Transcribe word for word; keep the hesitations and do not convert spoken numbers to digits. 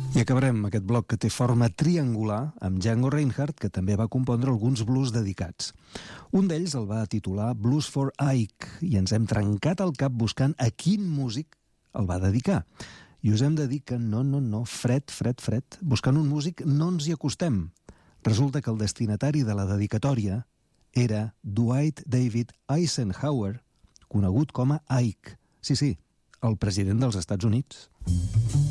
I acabarem aquest bloc que té forma triangular amb Django Reinhardt, que també va compondre alguns blues dedicats. Un d'ells el va titular Blues for Ike, i ens hem trencat el cap buscant a quin músic el va dedicar. I us hem de dir que no, no, no, fred, fred, fred, buscant un músic no ens hi acostem. Resulta que el destinatari de la dedicatòria era Dwight David Eisenhower, conegut com a Ike. Sí, sí, el president dels Estats Units.